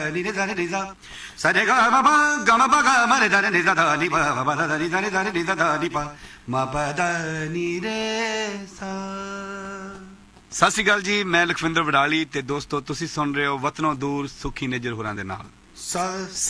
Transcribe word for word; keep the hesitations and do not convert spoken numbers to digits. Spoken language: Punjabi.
ਨੀ ਰੇ ਰੇ ਰੇ ਸਾ ਸਾਰੇ ਗਾ ਮਾ ਪਾ ਗਾ ਮਾ ਪਾ ਗਾ ਮਾ ਰੇ ਰੇ ਰੇ ਸਾ ਦਾ ਨੀ ਪਾ ਪਾ ਦਾ ਨੀ ਰੇ ਰੇ ਰੇ ਸਾ ਦਾ ਨੀ ਪਾ ਮਾ ਪਾ ਦਾ ਨੀ ਰੇ ਸਾ। ਸਤਿ ਸ਼੍ਰੀ ਅਕਾਲ ਜੀ, ਮੈਂ ਲਖਵਿੰਦਰ ਵਡਾਲੀ ਤੇ ਦੋਸਤੋ ਤੁਸੀਂ ਸੁਣ ਰਹੇ ਹੋ ਵਤਨੋਂ ਦੂਰ ਸੁਖੀ ਨਿੱਜਰ ਹੋਰਾਂ ਦੇ ਨਾਲ। सा